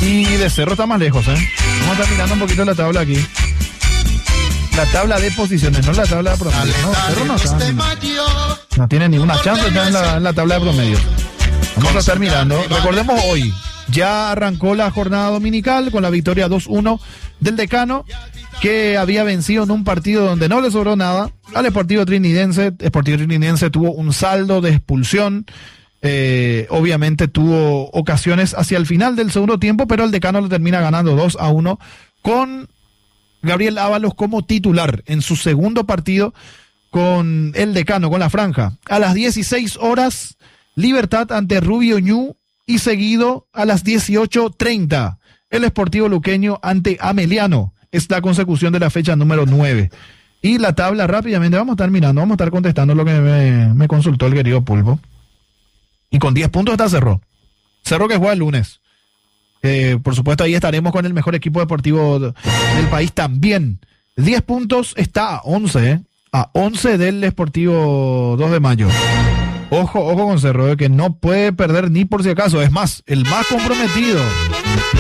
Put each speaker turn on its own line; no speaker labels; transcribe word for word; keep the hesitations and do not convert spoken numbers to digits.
Y de Cerro está más lejos, ¿eh? Vamos a estar mirando un poquito la tabla aquí. La tabla de posiciones, no la tabla de promedio. No, Cerro no, está, no tiene ninguna chance de estar en la, en la tabla de promedio. Vamos a estar mirando. Recordemos hoy, ya arrancó la jornada dominical con la victoria dos uno del Decano, que había vencido en un partido donde no le sobró nada al Sportivo Trinidense. El Sportivo Trinidense tuvo un saldo de expulsión. Eh, obviamente tuvo ocasiones hacia el final del segundo tiempo, pero el Decano lo termina ganando dos a uno con Gabriel Ábalos como titular en su segundo partido con el Decano, con la franja. A las dieciséis horas, Libertad ante Rubio Ñu, y seguido a las dieciocho treinta, el Sportivo Luqueño ante Ameliano. Es la consecución de la fecha número nueve. Y la tabla rápidamente, vamos a estar mirando, vamos a estar contestando lo que me, me consultó el querido Pulpo. Y con diez puntos está Cerro. Cerro que juega el lunes. Eh, por supuesto, ahí estaremos con el mejor equipo deportivo del país también. diez puntos está a once, ¿eh? A once del Sportivo dos de mayo. Ojo, ojo con Cerro, ¿eh? Que no puede perder ni por si acaso. Es más, el más comprometido